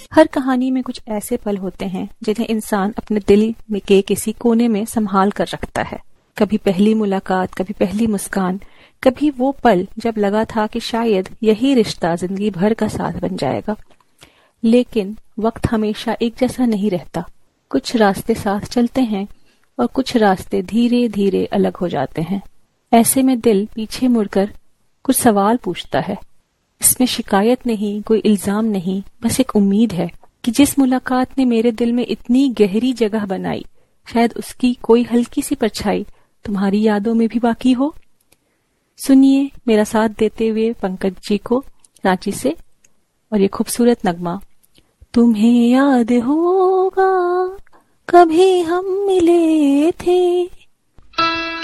हर कहानी में कुछ ऐसे पल होते हैं जिन्हें इंसान अपने दिल में के किसी कोने में संभाल कर रखता है। कभी पहली मुलाकात, कभी पहली मुस्कान, कभी वो पल जब लगा था कि शायद यही रिश्ता जिंदगी भर का साथ बन जाएगा। लेकिन वक्त हमेशा एक जैसा नहीं रहता। कुछ रास्ते साथ चलते हैं और कुछ रास्ते धीरे धीरे अलग हो जाते हैं। ऐसे में दिल पीछे मुड़कर कुछ सवाल पूछता है। इसमें शिकायत नहीं, कोई इल्जाम नहीं, बस एक उम्मीद है कि जिस मुलाकात ने मेरे दिल में इतनी गहरी जगह बनाई, शायद उसकी कोई हल्की सी परछाई तुम्हारी यादों में भी बाकी हो। सुनिए मेरा साथ देते हुए पंकज जी को रांची से, और ये खूबसूरत नगमा। तुम्हें याद होगा कभी हम मिले थे।